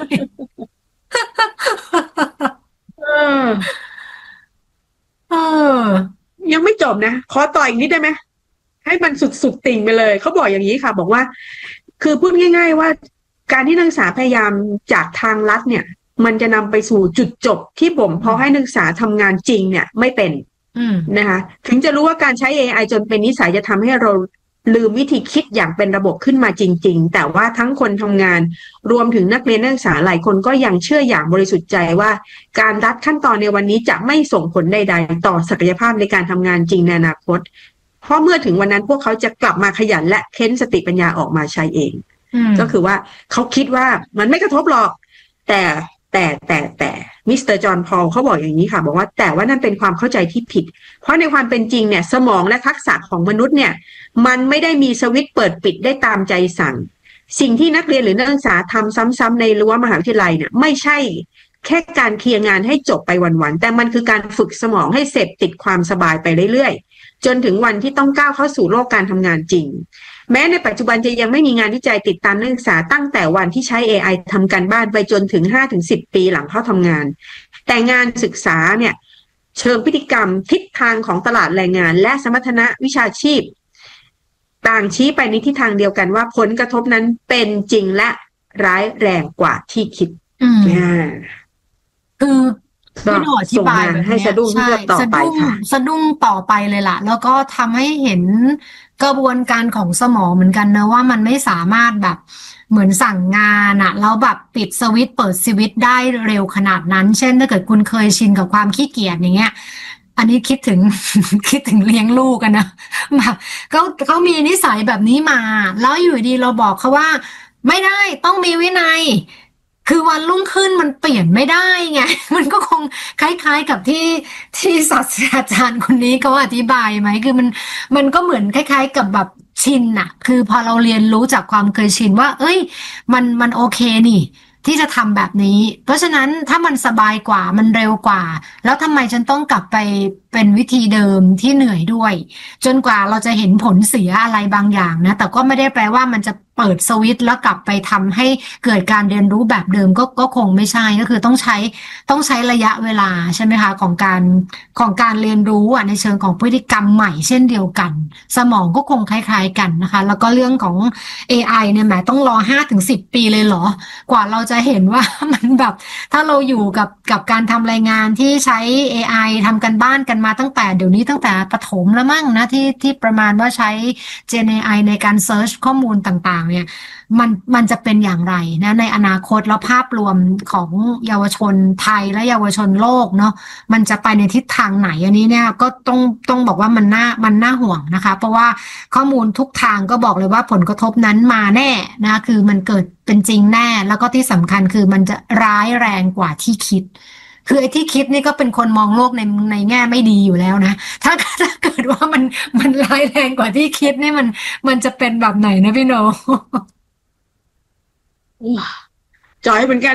เออเออยังไม่จบนะขอต่ออีกนิดได้ไหมให้มันสุดๆติ่งไปเลยเขาบอกอย่างนี้ค่ะบอกว่าคือพูดง่ายๆว่าการที่นักศึกษาพยายามจากทางลัดเนี่ยมันจะนำไปสู่จุดจบที่บ่มเพาะให้นักศึกษาทำงานจริงเนี่ยไม่เป็นนะคะถึงจะรู้ว่าการใช้ เอ ไอ จนเป็นนิสัยจะทำให้เราลืมวิธีคิดอย่างเป็นระบบขึ้นมาจริงๆแต่ว่าทั้งคนทำงานรวมถึงนักเรียนนักศึกษาหลายคนก็ยังเชื่ออย่างบริสุทธิ์ใจว่าการรัดขั้นตอนในวันนี้จะไม่ส่งผลใดๆต่อศักยภาพในการทำงานจริงในอนาคตเพราะเมื่อถึงวันนั้นพวกเขาจะกลับมาขยันและเค้นสติปัญญาออกมาใช้เองก็คือว่าเขาคิดว่ามันไม่กระทบหรอกแต่แต่แต่แต่มิสเตอร์จอห์นพอลเขาบอกอย่างนี้ค่ะบอกว่าแต่ว่านั่นเป็นความเข้าใจที่ผิดเพราะในความเป็นจริงเนี่ยสมองและทักษะของมนุษย์เนี่ยมันไม่ได้มีสวิตช์เปิดปิดได้ตามใจสั่งสิ่งที่นักเรียนหรือนักศึกษาทำซ้ำๆในรั้วมหาวิทยาลัยเนี่ยไม่ใช่แค่การเคลียร์งานให้จบไปวันๆแต่มันคือการฝึกสมองให้เสพติดความสบายไปเรื่อยๆจนถึงวันที่ต้องก้าวเข้าสู่โลกการทำงานจริงแม้ในปัจจุบันจะยังไม่มีงานวิจัยติดตามนักศึกษาตั้งแต่วันที่ใช้ เอ ไอ ทำการบ้านไปจนถึง ห้าถึงสิบ ปีหลังเข้าทำงานแต่งานศึกษาเนี่ยเชิงพฤติกรรมทิศทางของตลาดแรงงานและสมรรถนะวิชาชีพต่างชี้ไปในทิศทางเดียวกันว่าผลกระทบนั้นเป็นจริงและร้ายแรงกว่าที่คิดคือพี่หนูอธิบายแบบนี้ให้สะดุ้งต่อไปค่ะสะดุ้งต่อไปเลยล่ะแล้วก็ทำให้เห็นกระบวนการของสมองเหมือนกันนะว่ามันไม่สามารถแบบเหมือนสั่งงานอะแล้วแบบปิดสวิตช์เปิดสวิตช์ได้เร็วขนาดนั้นเช่นถ้าเกิดคุณเคยชินกับความขี้เกียจอย่างเงี้ยอันนี้คิดถึง คิดถึงเลี้ยงลูกกันนะแบบเขาเขามีนิสัยแบบนี้มาแล้วอยู่ดีเราบอกเขาว่าไม่ได้ต้องมีวินัยคือวันรุ่งขึ้นมันเปลี่ยนไม่ได้ไงมันก็คงคล้ายๆกับที่ที่ศาสตราจารย์คนนี้เขาอธิบายไหมคือมันมันก็เหมือนคล้ายๆกับแบบชินอะคือพอเราเรียนรู้จากความเคยชินว่าเอ้ยมันมันโอเคนี่ที่จะทำแบบนี้เพราะฉะนั้นถ้ามันสบายกว่ามันเร็วกว่าแล้วทำไมฉันต้องกลับไปเป็นวิธีเดิมที่เหนื่อยด้วยจนกว่าเราจะเห็นผลเสียอะไรบางอย่างนะแต่ก็ไม่ได้แปลว่ามันจะเปิดสวิตช์แล้วกลับไปทำให้เกิดการเรียนรู้แบบเดิมก็ก็คงไม่ใช่ก็คือต้องใช้ต้องใช้ระยะเวลาใช่ไหมคะของการของการเรียนรู้อ่ะในเชิงของพฤติกรรมใหม่เช่นเดียวกันสมองก็คงคล้ายๆกันนะคะแล้วก็เรื่องของ เอ ไอ เนี่ยแหมต้องรอ ห้าถึงสิบ ปีเลยเหรอกว่าเราจะเห็นว่ามันแบบถ้าเราอยู่กับกับการทำรายงานที่ใช้ เอ ไอ ทำกันบ้านกันมาตั้งแต่เดี๋ยวนี้ตั้งแต่ประถมแล้วมั้งนะที่ที่ประมาณว่าใช้ Gen เอ ไอ ในการเซิร์ชข้อมูลต่างๆเนี่ยมันมันจะเป็นอย่างไรนะในอนาคตแล้วภาพรวมของเยาวชนไทยและเยาวชนโลกเนาะมันจะไปในทิศทางไหนอันนี้เนี่ยก็ต้องต้องบอกว่ามันน่ามันน่าห่วงนะคะเพราะว่าข้อมูลทุกทางก็บอกเลยว่าผลกระทบนั้นมาแน่นะคือมันเกิดเป็นจริงแน่แล้วก็ที่สำคัญคือมันจะร้ายแรงกว่าที่คิดคือไอ้ที่คิดนี่ก็เป็นคนมองโลกในในแง่ไม่ดีอยู่แล้วนะถ้าถ้าเกิดว่ามันมันร้ายแรงกว่าที่คิดนี่มันมันจะเป็นแบบไหนนะพี่โนจอยเหมือนกันนะ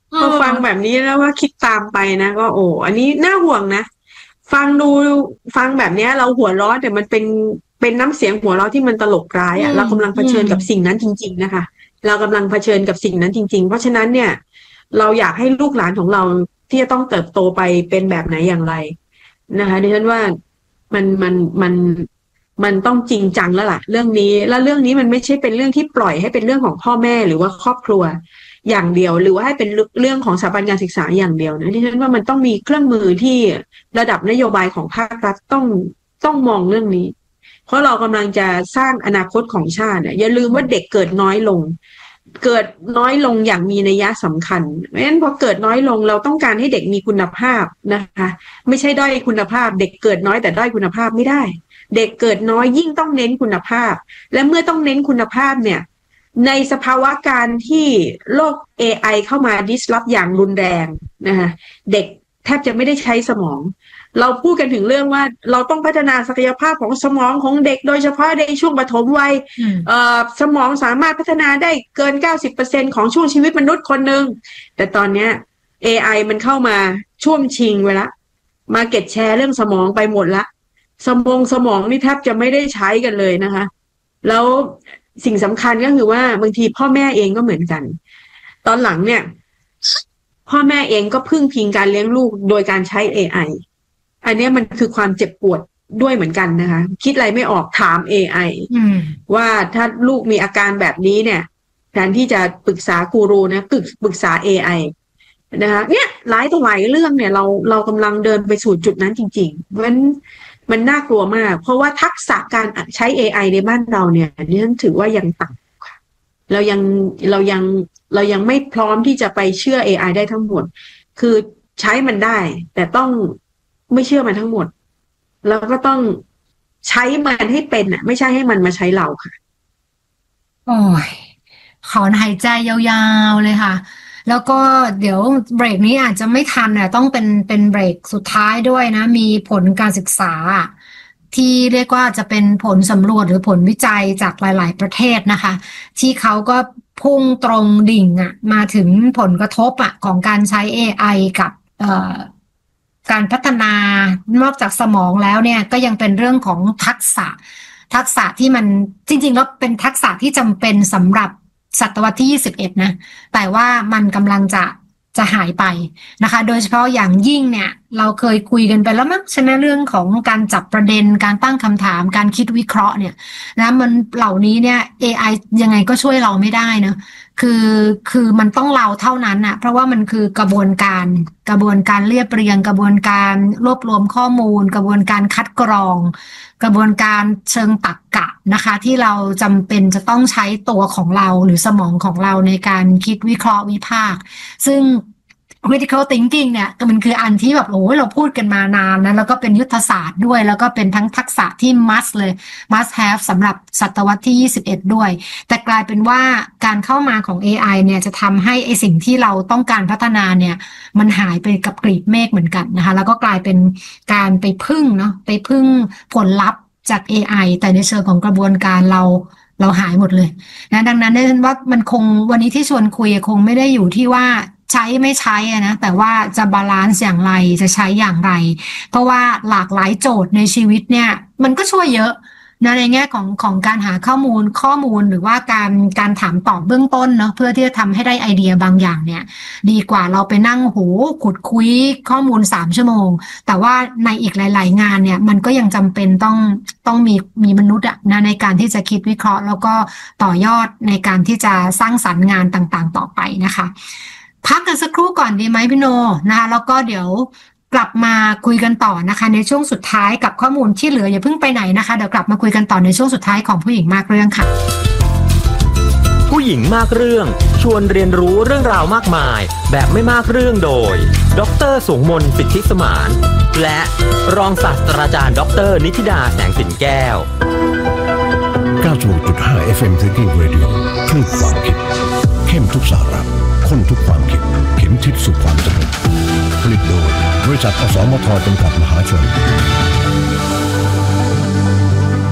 พอฟังแบบนี้แล้วว่าคิดตามไปนะก็โอ้อันนี้น่าห่วงนะฟังดูฟังแบบนี้เราหัวเราะแต่มันเป็นเป็นน้ำเสียงหัวเราะที่มันตลกร้ายอ่ะเรากำลังเผชิญกับสิ่งนั้นจริงๆนะคะเรากำลังเผชิญกับสิ่งนั้นจริงๆเพราะฉะนั้นเนี่ยเราอยากให้ลูกหลานของเราที่จะต้องเติบโตไปเป็นแบบไหนอย่างไรนะคะดิฉันว่ามันมันมันมันต้องจริงจังแล้วล่ะเรื่องนี้แล้วเรื่องนี้มันไม่ใช่เป็นเรื่องที่ปล่อยให้เป็นเรื่องของพ่อแม่หรือว่าครอบครัวอย่างเดียวหรือว่าให้เป็นเรื่องของสถาบันการศึกษาอย่างเดียวนะดิฉันว่ามันต้องมีเครื่องมือที่ระดับนโยบายของภาครัฐต้องต้องมองเรื่องนี้เพราะเรากำลังจะสร้างอนาคตของชาติอย่าลืมว่าเด็กเกิดน้อยลงเกิดน้อยลงอย่างมีนัยสำคัญเพราะฉะนั้นพอเกิดน้อยลงเราต้องการให้เด็กมีคุณภาพนะคะไม่ใช่ด้อยคุณภาพเด็กเกิดน้อยแต่ด้อยคุณภาพไม่ได้เด็กเกิดน้อยยิ่งต้องเน้นคุณภาพและเมื่อต้องเน้นคุณภาพเนี่ยในสภาวะการที่โลก เอ ไอ เข้ามา disrupt อย่างรุนแรงนะคะเด็กแทบจะไม่ได้ใช้สมองเราพูดกันถึงเรื่องว่าเราต้องพัฒนาศักยภาพของสมองของเด็กโดยเฉพาะในช่วงปฐมวัยเอ่อสมองสามารถพัฒนาได้เกิน เก้าสิบเปอร์เซ็นต์ ของช่วงชีวิตมนุษย์คนหนึ่งแต่ตอนเนี้ย เอ ไอ มันเข้ามาช่วงชิงไว้ละมาเก็ตแชร์เรื่องสมองไปหมดละสมองสมองนี่แทบจะไม่ได้ใช้กันเลยนะคะแล้วสิ่งสำคัญก็คือว่าบางทีพ่อแม่เองก็เหมือนกันตอนหลังเนี่ยพ่อแม่เองก็พึ่งพิงการเลี้ยงลูกโดยการใช้ เอ ไอ อันนี้มันคือความเจ็บปวดด้วยเหมือนกันนะคะคิดอะไรไม่ออกถาม เอ ไอ ว่าถ้าลูกมีอาการแบบนี้เนี่ยแทนที่จะปรึกษากูรูนะปรึกปรึกษา เอ ไอ นะคะเนี่ยหลายต่อหลายเรื่องเนี่ยเราเรากำลังเดินไปสู่จุดนั้นจริงๆมันมันน่ากลัวมากเพราะว่าทักษะการใช้ เอ ไอ ในบ้านเราเนี่ยนี่ถือว่ายังต่ำค่ะเรายังเรายังเรายังไม่พร้อมที่จะไปเชื่อ เอ ไอ ได้ทั้งหมดคือใช้มันได้แต่ต้องไม่เชื่อมันทั้งหมดแล้วก็ต้องใช้มันให้เป็นอ่ะไม่ใช่ให้มันมาใช้เราค่ะโอ้ยขอหายใจยาวๆเลยค่ะแล้วก็เดี๋ยวเบรกนี้อาจจะไม่ทันอ่ะต้องเป็นเป็นเบรกสุดท้ายด้วยนะมีผลการศึกษาที่เรียกว่าจะเป็นผลสำรวจหรือผลวิจัยจากหลายๆประเทศนะคะที่เขาก็พุ่งตรงดิ่งอ่ะมาถึงผลกระทบอ่ะของการใช้ เอ ไอ กับเอ่อการพัฒนานอกจากสมองแล้วเนี่ยก็ยังเป็นเรื่องของทักษะทักษะที่มันจริงๆแล้วเป็นทักษะที่จำเป็นสำหรับศตวรรษที่ยี่สิบเอ็ดนะแต่ว่ามันกำลังจะจะหายไปนะคะโดยเฉพาะอย่างยิ่งเนี่ยเราเคยคุยกันไปแล้วมั้งใช่ไหมเรื่องของการจับประเด็นการตั้งคำถามการคิดวิเคราะห์เนี่ยนะมันเหล่านี้เนี่ย เอ ไอ ยังไงก็ช่วยเราไม่ได้เนอะคือคือมันต้องเราเท่านั้นอะเพราะว่ามันคือกระบวนการกระบวนการเรียบเรียงกระบวนการรวบรวมข้อมูลกระบวนการคัดกรองกระบวนการเชิงตรรกะนะคะที่เราจำเป็นจะต้องใช้ตัวของเราหรือสมองของเราในการคิดวิเคราะห์วิพากษ์ซึ่ง critical thinking เนี่ยมันคืออันที่แบบโอ้เราพูดกันมานานนะแล้วก็เป็นยุทธศาสตร์ด้วยแล้วก็เป็นทั้งทักษะที่ must เลย must have สำหรับศตวรรษที่ยี่สิบเอ็ดด้วยแต่กลายเป็นว่าการเข้ามาของ เอ ไอ เนี่ยจะทำให้ไอสิ่งที่เราต้องการพัฒนาเนี่ยมันหายไปกับกลีบเมฆเหมือนกันนะคะแล้วก็กลายเป็นการไปพึ่งเนาะไปพึ่งผลลัพธ์จาก เอ ไอ แต่ในเชิงของกระบวนการเราเราหายหมดเลยนะดังนั้นเนี่ยว่ามันคงวันนี้ที่ชวนคุยคงไม่ได้อยู่ที่ว่าใช้ไม่ใช้อะนะแต่ว่าจะบาลานซ์อย่างไรจะใช้อย่างไรเพราะว่าหลากหลายโจทย์ในชีวิตเนี่ยมันก็ช่วยเยอะนะในแง่ของของการหาข้อมูลข้อมูลหรือว่าการการถามตอบเบื้องต้นเนาะเพื่อที่จะทำให้ได้ไอเดียบางอย่างเนี่ยดีกว่าเราไปนั่งโหขุดคุยข้อมูลสามชั่วโมงแต่ว่าในอีกหลายๆงานเนี่ยมันก็ยังจำเป็นต้องต้องมีมีมนุษย์อะนะในการที่จะคิดวิเคราะห์แล้วก็ต่อยอดในการที่จะสร้างสรรค์งานต่างๆต่อไปนะคะพักกันสักครู่ก่อนดีไหมพี่โนนะคะแล้วก็เดี๋ยวกลับมาคุยกันต่อนะคะในช่วงสุดท้ายกับข้อมูลที่เหลืออย่าเพิ่งไปไหนนะคะเดี๋ยวกลับมาคุยกันต่อในช่วงสุดท้ายของผู้หญิงมากเรื่องค่ะผู้หญิงมากเรื่องชวนเรียนรู้เรื่องราวมากมายแบบไม่มากเรื่องโดยดร.สงมนต์ สิทธิสมานและรองศาสตราจารย์ดร.นิธิดาแสงสินแก้วเก้าสิบหกจุดห้า เอฟ เอ็ม Thinking Radio คลื่นความคิดเข้มทุกสาระข้นทุกความคิดเข็มทิศสู่ความสำเร็จผลิตโดยบริษัทอสมทจำกัดมหาชน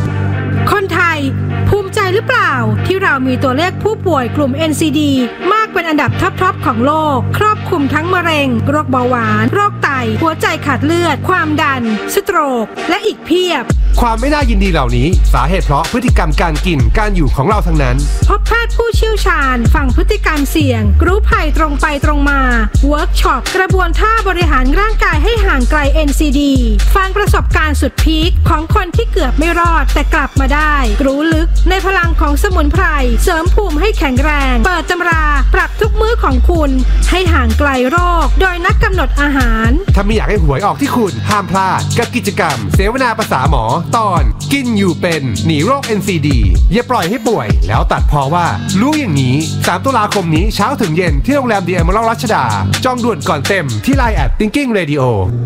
คนไทยภูมิใจหรือเปล่าที่เรามีตัวเลขผู้ป่วยกลุ่ม เอ็น ซี ดี มากเป็นอันดับท็อปๆของโลกครอบคลุมทั้งมะเร็งโรคเบาหวานโรคไตหัวใจขาดเลือดความดันสโตรกและอีกเพียบความไม่น่ายินดีเหล่านี้สาเหตุเพราะพฤติกรรมการกินการอยู่ของเราทั้งนั้นพบแพทย์ผู้เชี่ยวชาญฝั่งพฤติกรรมเสี่ยงกรุ๊ปไผ่ตรงไปตรงมาเวิร์กช็อปกระบวนท่าบริหารร่างกายให้ห่างไกล เอ็น ซี ดี ฟังประสบการณ์สุดพีคของคนที่เกือบไม่รอดแต่กลับมาได้รู้ลึกในพลังของสมุนไพรเสริมภูมิให้แข็งแรงเปิดตำราปรับทุกมื้อของคุณให้ห่างไกลโรคโดยนักกำหนดอาหารถ้าไม่อยากให้หวยออกที่คุณห้ามพลาดกับกิจกรรมเสวนาภาษาหมอตอนกินอยู่เป็นหนีโรค เอ็น ซี ดี อย่าปล่อยให้ป่วยแล้วตัดพอว่ารู้อย่างนี้สามตุลาคมนี้เช้าถึงเย็นที่โรงแรม The Emerald รัชดาจองด่วนก่อนเต็มที่ ไลน์ แอท Thinking Radio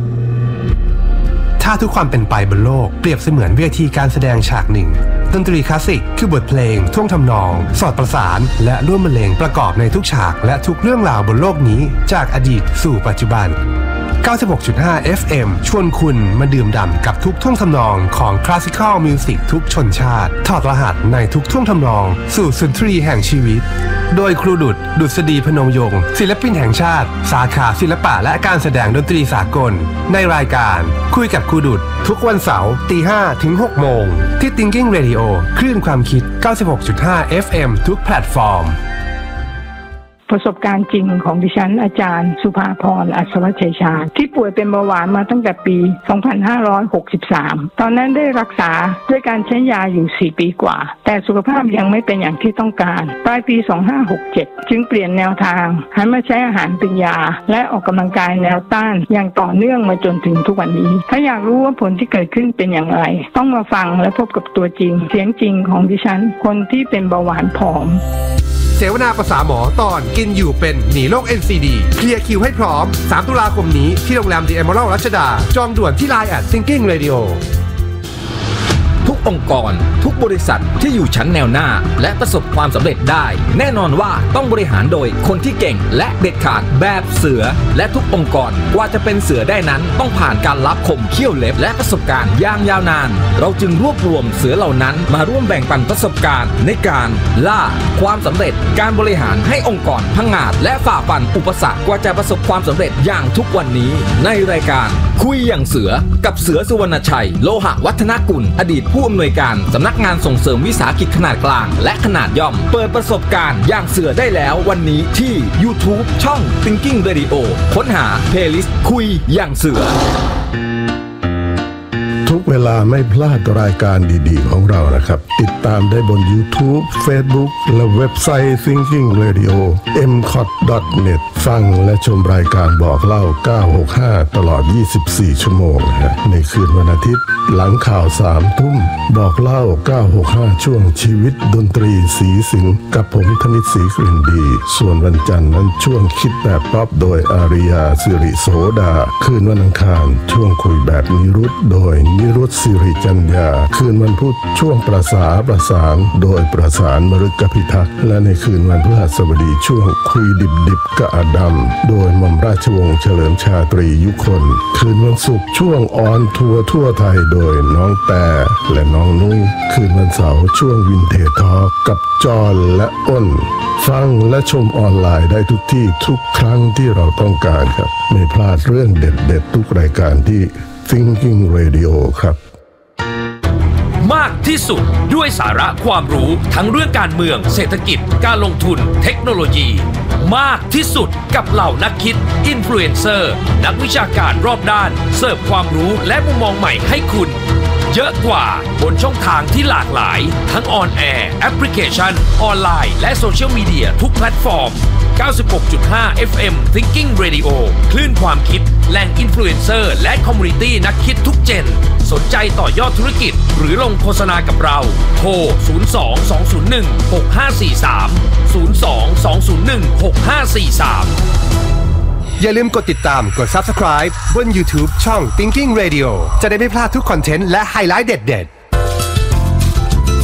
ถ้าทุกความเป็นไปบนโลกเปรียบเสมือนเวทีการแสดงฉากหนึ่งดนตรีคลาสสิกคือบทเพลงท่วงทำนองสอดประสานและร่วมบรรเลงประกอบในทุกฉากและทุกเรื่องราวบนโลกนี้จากอดีตสู่ปัจจุบัน เก้าสิบหกจุดห้า เอฟ เอ็ม ชวนคุณมาดื่มด่ำกับทุกท่วงทำนองของคลาสสิคอลมิวสิกทุกชนชาติถอดรหัสในทุกท่วงทำนองสู่สุนทรีแห่งชีวิตโดยครูดุษดุษฎีพนมยงค์ศิลปินแห่งชาติสาขาศิลปะและการแสดงดนตรีสากลในรายการคุยกับครูดุษทุกวันเสาร์ตีห้าถึงหกโมงที่ Thinking Radio คลื่นความคิด เก้าสิบหกจุดห้า เอฟ เอ็ม ทุกแพลตฟอร์มประสบการณ์จริงของดิฉันอาจารย์สุภาพรอัศวชัยชาญที่ป่วยเป็นเบาหวานมาตั้งแต่ปี สองพันห้าร้อยหกสิบสาม ตอนนั้นได้รักษาด้วยการใช้ยาอยู่ สี่ปีกว่าแต่สุขภาพยังไม่เป็นอย่างที่ต้องการปลายปี สองพันห้าร้อยหกสิบเจ็ด จึงเปลี่ยนแนวทางหันมาใช้อาหารเป็นยาและออกกำลังกายแนวต้านอย่างต่อเนื่องมาจนถึงทุกวันนี้ถ้าอยากรู้ว่าผลที่เกิดขึ้นเป็นอย่างไรต้องมาฟังและพบกับตัวจริงเสียงจริงของดิฉันคนที่เป็นเบาหวานผอมเสวนาภาษาหมอตอนกินอยู่เป็นหนีโรค เอ็น ซี ดี เคลียร์คิวให้พร้อมสามตุลาคมนี้ที่โรงแรม The Emerald รัชดาจองด่วนที่ ไลน์ แอท Thinking Radio ทุกองค์กรทุกบริษัทที่อยู่ชั้นแนวหน้าและประสบความสำเร็จได้แน่นอนว่าต้องบริหารโดยคนที่เก่งและเด็ดขาดแบบเสือและทุกองค์กรกว่าจะเป็นเสือได้นั้นต้องผ่านการรับคมเขี้ยวเล็บและประสบการณ์อย่างยาวนานเราจึงรวบรวมเสือเหล่านั้นมาร่วมแบ่งปันประสบการณ์ในการล่าความสำเร็จการบริหารให้องค์กรพังงาดและฝ่าฟันอุปสรรคกว่าจะประสบความสำเร็จอย่างทุกวันนี้ในรายการคุยอย่างเสือกับเสือสุวรรณชัยโลหะวัฒนกุลอดีตผู้อำนวยการสำนักงานส่งเสริมวิสาหกิจขนาดกลางและขนาดย่อมเปิดประสบการณ์อย่างเสือได้แล้ววันนี้ที่ YouTube ช่อง Thinking Radio ค้นหาเพลย์ลิสต์คุยอย่างเสือทุกเวลาไม่พลาดรายการดีๆของเรานะครับติดตามได้บน YouTube Facebook และเว็บไซต์ Thinking Radio เอ็ม ซี โอ ที ดอท เน็ต ฟังและชมรายการบอกเล่าเก้าหกห้าตลอดยี่สิบสี่ชั่วโมงนะในคืนวันอาทิตย์หลังข่าวสามทุ่มบอกเล่าเก้าหกห้าช่วงชีวิตดนตรีสีสิงกับผมธนิตศรีกลิ่นดีส่วนวันจันทร์นั้นช่วงคิดแบบป๊อปโดยอาริยาสิริโสดาคืนวันอังคารช่วงคุยแบบนิรุตโดยนิรุตสิริจัญญาคืนวันพุธช่วงประสาประสานโดยประสานมฤกพิทักษ์และในคืนวันพฤหัสบดีช่วงคุยดิบดิบกะอดัมโดยหม่อมราชวงศ์เฉลิมชาตรียุคนคืนวันศุกร์ช่วงออนทัวร์ทั่วไทยโดยน้องแต่และน้องนุ้ยคืนวันเสาร์ช่วงวินเทจทอล์กกับจอห์นและอ้นฟังและชมออนไลน์ได้ทุกที่ทุกครั้งที่เราต้องการครับไม่พลาดเรื่องเด็ดๆทุกรายการที่ Thinking Radio ครับมากที่สุดด้วยสาระความรู้ทั้งเรื่องการเมืองเศรษฐกิจการลงทุนเทคโนโลยีมากที่สุดกับเหล่านักคิดอินฟลูเอนเซอร์นักวิชาการรอบด้านเสิร์ฟความรู้และมุมมองใหม่ให้คุณเยอะกว่าบนช่องทางที่หลากหลายทั้งออนแอร์แอปพลิเคชันออนไลน์และโซเชียลมีเดียทุกแพลตฟอร์ม เก้าสิบหกจุดห้า เอฟ เอ็ม Thinking Radio คลื่นความคิดแหล่งอินฟลูเอนเซอร์และคอมมูนิตี้นักคิดทุกเจนสนใจต่อยอดธุรกิจหรือลงโฆษณากับเราโทรศูนย์ สอง สอง ศูนย์ หนึ่ง หก ห้า สี่ สาม ศูนย์ สอง สอง ศูนย์ หนึ่ง หก ห้า สี่ สามอย่าลืมกดติดตามกด Subscribe บน YouTube ช่อง Thinking Radio จะได้ไม่พลาดทุกคอนเทนต์และไฮไลท์เด็ดๆผู้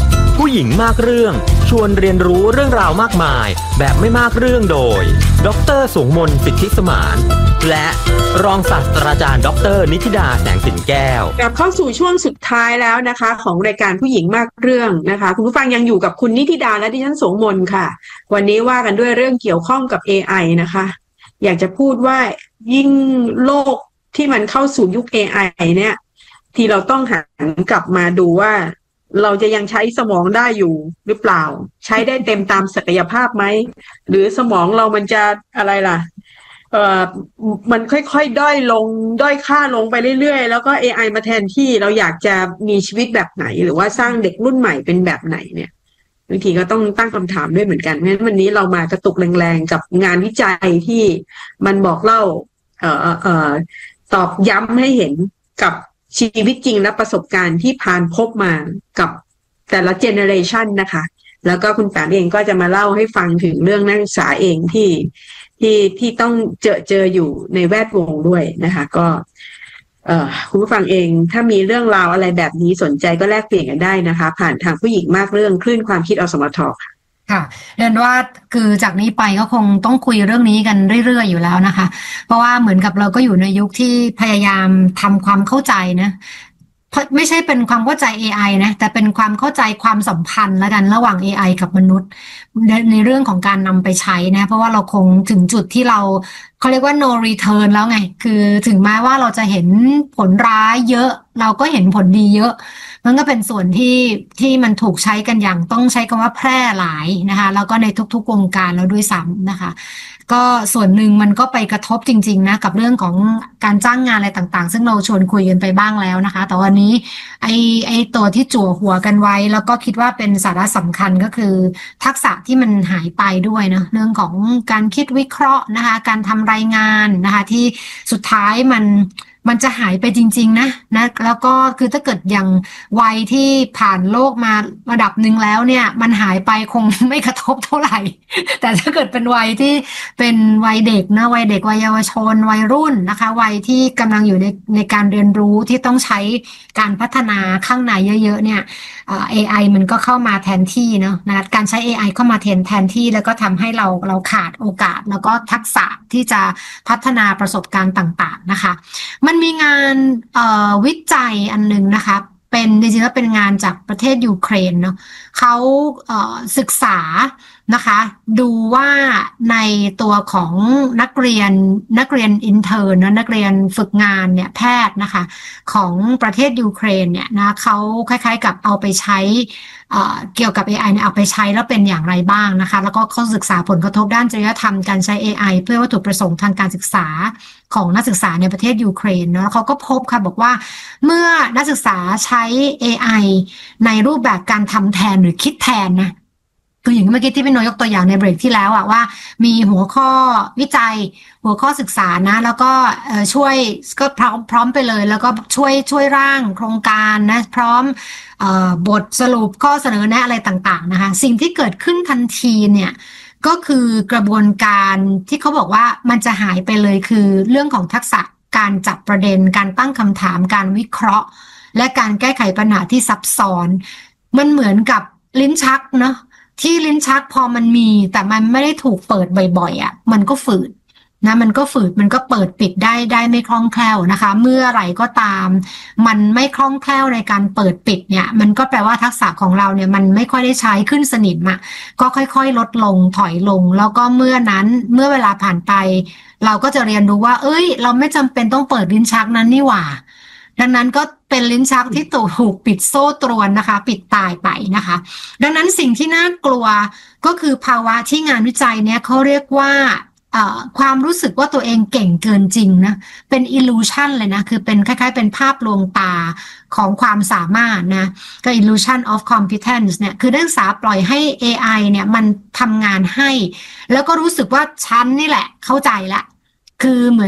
ผู้หญิงมากเรื่องชวนเรียนรู้เรื่องราวมากมายแบบไม่มากเรื่องโดยดร.สูงมนต์สิทธิสมานและรองศาสตราจารย์ดร.นิธิดาแสงสินแก้วกลับเข้าสู่ช่วงสุดท้ายแล้วนะคะของรายการผู้หญิงมากเรื่องนะคะคุณผู้ฟังยังอยู่กับคุณนิธิดาและดิฉันสูงมนต์ค่ะวันนี้ว่ากันด้วยเรื่องเกี่ยวข้องกับ เอ ไอ นะคะอยากจะพูดว่ายิ่งโลกที่มันเข้าสู่ยุค เอ ไอ เนี่ยที่เราต้องหันกลับมาดูว่าเราจะยังใช้สมองได้อยู่หรือเปล่าใช้ได้เต็มตามศักยภาพไหมหรือสมองเรามันจะอะไรล่ะเอ่อมันค่อยๆด้อยลงด้อยค่าลงไปเรื่อยๆแล้วก็ เอ ไอ มาแทนที่เราอยากจะมีชีวิตแบบไหนหรือว่าสร้างเด็กรุ่นใหม่เป็นแบบไหนเนี่ยบางทีก็ต้องตั้งคำถามด้วยเหมือนกันเพราะฉะนั้นวันนี้เรามากระตุกแรงๆกับงานวิจัยที่มันบอกเล่าเอ่อเอ่อตอกย้ำให้เห็นกับชีวิตจริงและประสบการณ์ที่ผ่านพบมากับแต่ละเจเนอเรชันนะคะแล้วก็คุณแปมเองก็จะมาเล่าให้ฟังถึงเรื่องนักศึกษาเองที่ที่ที่ต้องเจอเจออยู่ในแวดวงด้วยนะคะก็เอ่อคุณผู้ฟังเองถ้ามีเรื่องราวอะไรแบบนี้สนใจก็แลกเปลี่ยนกันได้นะคะผ่านทางผู้หญิงมากเรื่องคลื่นความคิดอสมทค่ะค่ะเรียนว่าคือจากนี้ไปก็คงต้องคุยเรื่องนี้กันเรื่อยๆอยู่แล้วนะคะเพราะว่าเหมือนกับเราก็อยู่ในยุคที่พยายามทำความเข้าใจนะไม่ใช่เป็นความเข้าใจ เอ ไอ นะแต่เป็นความเข้าใจความสัมพันธ์ละกันระหว่าง เอ ไอ กับมนุษย์ในในเรื่องของการนำไปใช้นะเพราะว่าเราคงถึงจุดที่เราเขาเรียกว่า no return แล้วไงคือถึงแม้ว่าเราจะเห็นผลร้ายเยอะเราก็เห็นผลดีเยอะมันก็เป็นส่วนที่ที่มันถูกใช้กันอย่างต้องใช้คำว่าแพร่หลายนะคะแล้วก็ในทุกๆวงการแล้วด้วยซ้ำนะคะก็ส่วนหนึ่งมันก็ไปกระทบจริงๆนะกับเรื่องของการจ้างงานอะไรต่างๆซึ่งเราชวนคุยกันไปบ้างแล้วนะคะแต่วันนี้ไอ้ไอ้ตัวที่จั่วหัวกันไว้แล้วก็คิดว่าเป็นสาระสำคัญก็คือทักษะที่มันหายไปด้วยนะเรื่องของการคิดวิเคราะห์นะคะการทำรายงานนะคะที่สุดท้ายมันมันจะหายไปจริงๆนะนะแล้วก็คือถ้าเกิดอย่างวัยที่ผ่านโลกมาระดับหนึ่งแล้วเนี่ยมันหายไปคงไม่กระทบเท่าไหร่แต่ถ้าเกิดเป็นวัยที่เป็นวัยเด็กนะวัยเด็กวัยเยาวชนวัยรุ่นนะคะวัยที่กำลังอยู่ในในการเรียนรู้ที่ต้องใช้การพัฒนาข้างในเยอะๆเนี่ยเอ่อ เอ ไอ มันก็เข้ามาแทนที่เนาะนะการใช้ เอ ไอ เข้ามาแทนแทนที่แล้วก็ทำให้เราเราขาดโอกาสแล้วก็ทักษะที่จะพัฒนาประสบการณ์ต่างๆนะคะมันมีงานวิจัยอันหนึ่งนะคะเป็นจริงๆแล้วเป็นงานจากประเทศยูเครนเนาะเขาศึกษานะคะดูว่าในตัวของนักเรียนนักเรียนอินเทอร์นะนักเรียนฝึกงานเนี่ยแพทย์นะคะของประเทศยูเครนเนี่ยนะเขาคล้ายๆกับเอาไปใช้เกี่ยวกับ เอ ไอ เนี่ยเอาไปใช้แล้วเป็นอย่างไรบ้างนะคะแล้วก็เขาศึกษาผลกระทบด้านจริยธรรมการใช้ เอ ไอ เพื่อวัตถุประสงค์ทางการศึกษาของนักศึกษาในประเทศยูเครนเนาะเขาก็พบค่ะบอกว่าเมื่อนักศึกษาใช้ เอ ไอ ในรูปแบบการทำแทนหรือคิดแทนนะคืออย่างเมื่อกี้ที่พี่โนยกตัวอย่างในเบรกที่แล้วอะว่ามีหัวข้อวิจัยหัวข้อศึกษานะแล้วก็ช่วยก็พร้อมพร้อมไปเลยแล้วก็ช่วยช่วยร่างโครงการนะพร้อมบทสรุปข้อเสนอแนะอะไรต่างๆนะคะสิ่งที่เกิดขึ้นทันทีเนี่ยก็คือกระบวนการที่เขาบอกว่ามันจะหายไปเลยคือเรื่องของทักษะการจับประเด็นการตั้งคำถามการวิเคราะห์และการแก้ไขปัญหาที่ซับซ้อนมันเหมือนกับลิ้นชักเนาะที่ลิ้นชักพอมันมีแต่มันไม่ได้ถูกเปิดบ่อยๆอ่ะมันก็ฝืดนะมันก็ฝืดมันก็เปิดปิดได้ได้ไม่คล่องแคล่วนะคะเมื่อไหร่ก็ตามมันไม่คล่องแคล่วในการเปิดปิดเนี่ยมันก็แปลว่าทักษะของเราเนี่ยมันไม่ค่อยได้ใช้ขึ้นสนิมอ่ะก็ค่อยๆลดลงถอยลงแล้วก็เมื่อนั้นเมื่อเวลาผ่านไปเราก็จะเรียนรู้ว่าเอ้ยเราไม่จำเป็นต้องเปิดลิ้นชักนั้นนี่หว่าดังนั้นก็เป็นลิ้นชักที่ถูกปิดโซ่ตรวนนะคะปิดตายไปนะคะดังนั้นสิ่งที่น่ากลัวก็คือภาวะที่งานวิจัยเนี้ยเขาเรียกว่าความรู้สึกว่าตัวเองเก่งเกินจริงนะเป็น illusion เลยนะคือเป็นคล้ายๆเป็นภาพลวงตาของความสามารถนะก็ illusion of competence เนี่ยคือนักศึกษาปล่อยให้ เอ ไอ เนี่ยมันทำงานให้แล้วก็รู้สึกว่าฉันนี่แหละเข้าใจละคือเหมือนกับ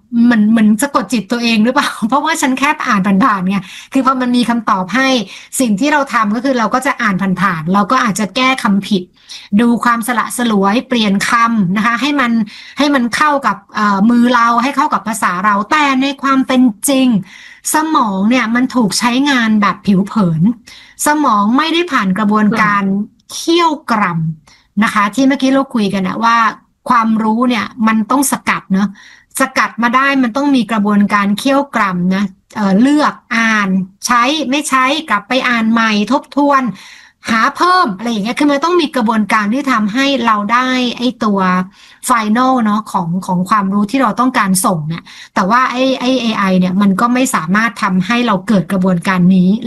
เหมือนเหมือนสะกดจิตตัวเองหรือเปล่า เพราะว่าฉันแค่อ่านผ่านๆไงคือพอมันมีคำตอบให้สิ่งที่เราทำก็คือเราก็จะอ่านผ่านๆเราก็อาจจะแก้คำผิดดูความสละสลวยเปลี่ยนคำนะคะให้มันให้มันเข้ากับมือเราให้เข้ากับภาษาเราแต่ในความเป็นจริงสมองเนี่ยมันถูกใช้งานแบบผิวเผินสมองไม่ได้ผ่านกระบวนการเคี่ยวกรำนะคะที่เมื่อกี้เราคุยกันนะว่าความรู้เนี่ยมันต้องสกัดเนาะสกัดมาได้มันต้องมีกระบวนการเคี่ยวกรำนะเอ่อเลือกอ่านใช้ไม่ใช้กลับไปอ่านใหม่ทบทวนหาเพิ่มอะไรอย่างเงี้ยคือมันต้องมีกระบวนการที่ทำให้เราได้ไอ้ตัวไฟนอลเนาะของของความรู้ที่เราต้องการส่งเนี่ยแต่ว่าไอ้ไอ้ เอ ไอ เนี่ยมันก็ไม่สามารถทำให้เราเกิดกระบวนการนี้